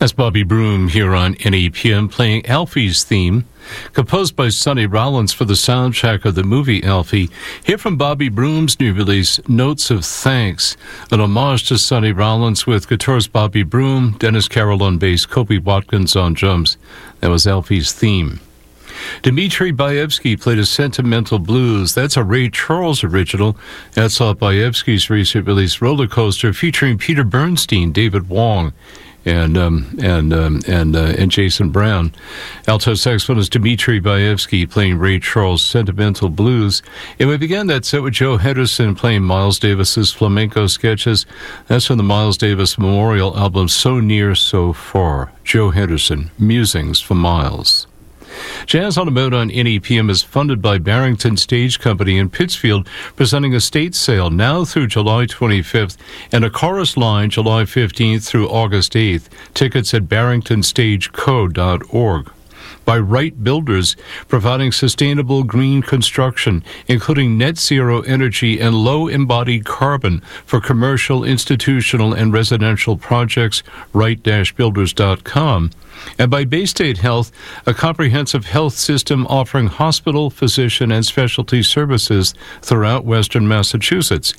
That's Bobby Broom here on NEPM playing Alfie's theme, composed by Sonny Rollins for the soundtrack of the movie Alfie. Here from Bobby Broom's new release, Notes of Thanks, an homage to Sonny Rollins with guitarist Bobby Broom, Dennis Carroll on bass, Kobe Watkins on drums. That was Alfie's theme. Dmitri Baevsky played a Sentimental Blues. That's a Ray Charles original. That's off Baevsky's recent release Roller Coaster, featuring Peter Bernstein, David Wong, and Jason Brown. Alto saxophonist Dmitri Baevsky playing Ray Charles' Sentimental Blues. And we began that set with Joe Henderson playing Miles Davis's Flamenco Sketches. That's from the Miles Davis Memorial album So Near, So Far. Joe Henderson, Musings for Miles. Jazz on a Boat on NEPM is funded by Barrington Stage Company in Pittsfield, presenting a state sale now through July 25th and a chorus line July 15th through August 8th. Tickets at barringtonstageco.org. By Wright Builders, providing sustainable green construction, including net zero energy and low embodied carbon for commercial, institutional, and residential projects, wright-builders.com. And by Baystate Health, a comprehensive health system offering hospital, physician, and specialty services throughout Western Massachusetts.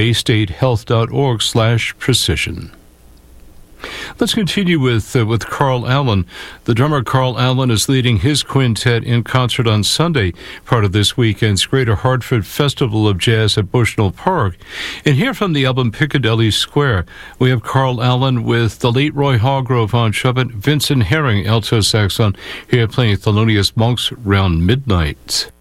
BaystateHealth.org/precision. Let's continue with Carl Allen. The drummer Carl Allen is leading his quintet in concert on Sunday, part of this weekend's Greater Hartford Festival of Jazz at Bushnell Park. And here from the album Piccadilly Square, we have Carl Allen with the late Roy Hargrove on trumpet, Vincent Herring alto saxophone, here playing Thelonious Monk's Round Midnight.